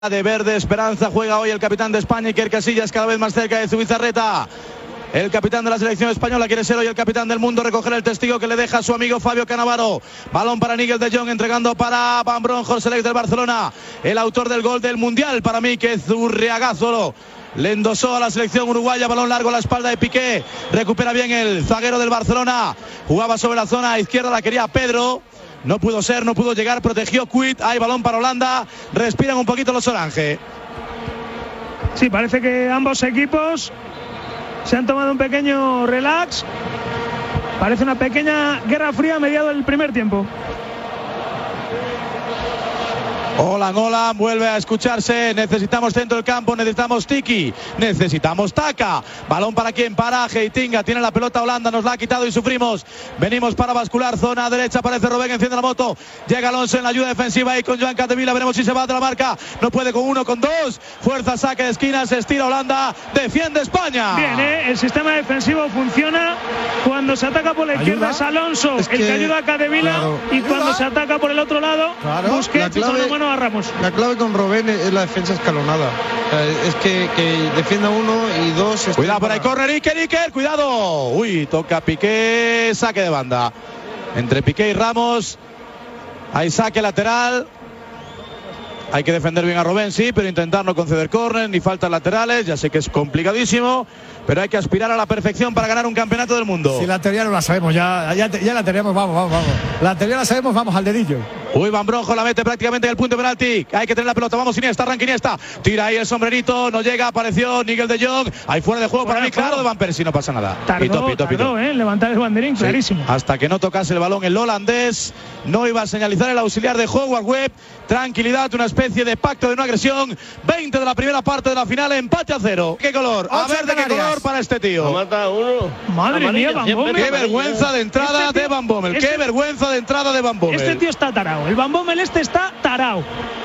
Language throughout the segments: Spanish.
De verde esperanza juega hoy el capitán de España, Iker Casillas, cada vez más cerca de Zubizarreta. El capitán de la selección española quiere ser hoy el capitán del mundo, recoger el testigo que le deja su amigo Fabio Cannavaro. Balón para Nigel de Jong, entregando para Van Bronkhorst del Barcelona, el autor del gol del Mundial para mí, que Zurriagazo le endosó a la selección uruguaya. Balón largo a la espalda de Piqué, recupera bien el zaguero del Barcelona, jugaba sobre la zona izquierda, la quería Pedro. No pudo ser, no pudo llegar, protegió Kuit. Hay balón para Holanda, respiran un poquito los Orange. Sí, parece que ambos equipos se han tomado un pequeño relax. Parece una pequeña guerra fría a mediado del primer tiempo. Hola, vuelve a escucharse. Necesitamos centro del campo, necesitamos Tiki, necesitamos Taka. Balón para quién, para Heitinga. Tiene la pelota Holanda, nos la ha quitado y sufrimos. Venimos para bascular, zona derecha, aparece Robben, enciende la moto. Llega Alonso en la ayuda defensiva y con Joan Capdevila. Veremos si se va de la marca. No puede con uno, con dos. Fuerza, saque de esquina, se estira Holanda. Defiende España. Bien, el sistema defensivo funciona. Cuando se ataca por la izquierda es Alonso el que ayuda a Capdevila, claro. Y cuando se ataca por el otro lado, claro, Busquets y con mano a Ramos. La clave con Robben es la defensa escalonada. Es que defienda uno y dos. Cuidado por ahí, corner, Iker, cuidado. Uy, toca Piqué, saque de banda. Entre Piqué y Ramos hay saque lateral. Hay que defender bien a Robben, sí, pero intentar no conceder córner ni faltas laterales. Ya sé que es complicadísimo, pero hay que aspirar a la perfección para ganar un campeonato del mundo. Si la teoría no la sabemos, ya la tenemos, vamos. La teoría la sabemos, vamos al dedillo. Uy, Van Bronkhorst la mete prácticamente en el punto de penalti. Hay que tener la pelota, vamos Iniesta, arranca Iniesta. Tira ahí el sombrerito, no llega, apareció Nigel de Jong. Ahí fuera de juego para mí, claro, de Van Persie, no pasa nada. Tardó, levantar el banderín, sí, clarísimo. Hasta que no tocase el balón el holandés, no iba a señalizar el auxiliar de Howard Webb. Tranquilidad, una especie de pacto de no agresión. 20 de la primera parte de la final, empate a 0. ¿Qué color? A ver de qué color para este tío. Mata uno. Madre mía, Van Bommel. Qué vergüenza de entrada de Van Bommel. Qué vergüenza de entrada de Van Bommel. Este tío está tarao. El Van Bommel está tarao.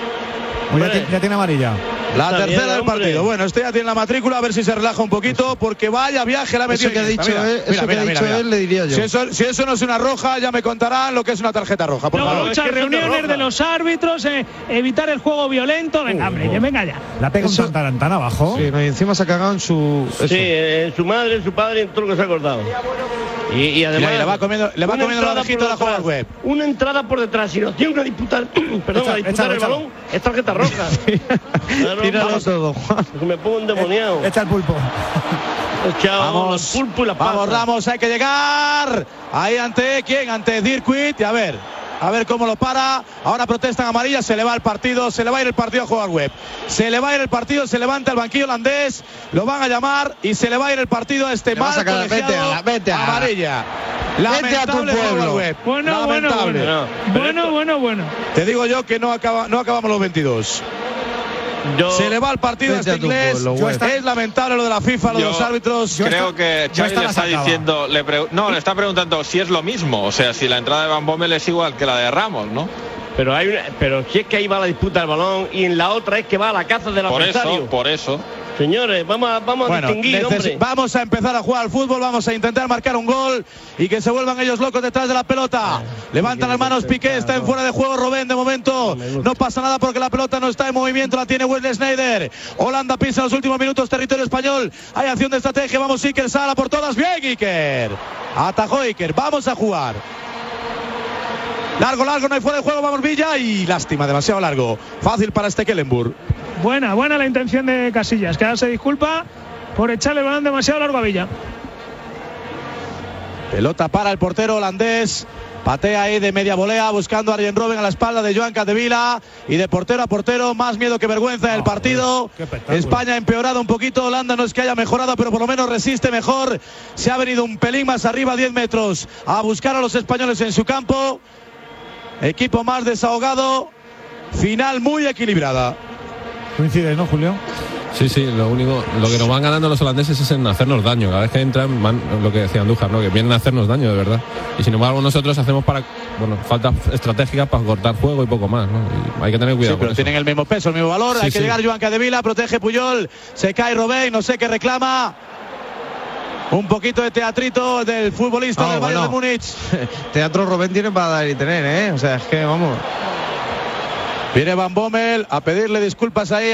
Ya tiene amarilla. La tercera del partido. Bueno, este ya tiene la matrícula, a ver si se relaja un poquito, porque vaya viaje la ha metido. Eso que ha dicho él, le diría yo. Si eso no es una roja, ya me contarán lo que es una tarjeta roja. Por favor. Muchas reuniones de los árbitros, evitar el juego violento. Venga, hombre, venga ya. La pega un tan abajo. Sí, y encima se ha cagado en su. Eso. Sí, en su madre, en su padre, en todo lo que se ha acordado. Y además le va comiendo la orejita de la Howard Webb. Una entrada por detrás, si no tiene una disputa, el balón, es tarjeta roja. Tíralo todo, Juan. Me pongo endemoniado. Está el pulpo. Vamos, el pulpo y la pata. Vamos, Ramos, hay que llegar. Ahí ante quién, ante Dirkwit. Y a ver cómo lo para. Ahora protestan amarillas, se le va el partido, se le va a ir el partido a Howard Webb. Se le va a ir el partido, se levanta el banquillo holandés, lo van a llamar y se le va a ir el partido a este mal colegiado. Vete a amarilla. Lamentable Howard Webb. Bueno. Te digo yo que no acabamos los 22. Se le va el partido a este inglés. Es lamentable lo de la FIFA, lo de los árbitros. Creo que Xavi le está diciendo, le está preguntando si es lo mismo, o sea, si la entrada de Van Bommel es igual que la de Ramos, ¿no? Pero si es que ahí va la disputa del balón y en la otra es que va a la caza del adversario. Por eso. Señores, vamos a distinguir, hombre. Vamos a empezar a jugar al fútbol, vamos a intentar marcar un gol y que se vuelvan ellos locos detrás de la pelota. Levantan las manos Piqué, está en fuera de juego Robben de momento. No pasa nada porque la pelota no está en movimiento, la tiene Wesley Sneijder. Holanda pisa en los últimos minutos territorio español. Hay acción de estrategia, vamos Iker, sala por todas. Bien Iker. Atajó Iker, vamos a jugar. Largo, no hay fuera de juego, vamos Villa y lástima, demasiado largo. Fácil para Stekelenburg. Buena la intención de Casillas, que ahora se disculpa por echarle el balón demasiado largo a Villa. Pelota para el portero holandés. Patea ahí de media volea buscando a Arjen Robben a la espalda de Joan Capdevila. Y de portero a portero, más miedo que vergüenza en el partido. España ha empeorado un poquito. Holanda no es que haya mejorado, pero por lo menos resiste mejor. Se ha venido un pelín más arriba, 10 metros, a buscar a los españoles en su campo. Equipo más desahogado. Final muy equilibrada. Coincide, ¿no, Julio? Sí, lo que nos van ganando los holandeses es en hacernos daño. Cada vez que entran, lo que decía Andújar, ¿no? Que vienen a hacernos daño, de verdad. Y sin embargo nosotros hacemos faltas estratégicas para cortar juego y poco más, ¿no? Y hay que tener cuidado. Sí, pero tienen el mismo peso, el mismo valor. Hay que llegar Joan Capdevila, protege Puyol, se cae Robben, no sé qué reclama. Un poquito de teatrito del futbolista del Bayern de Múnich. Teatro Robben tiene para dar y tener, O sea, es que vamos. Viene Van Bommel a pedirle disculpas ahí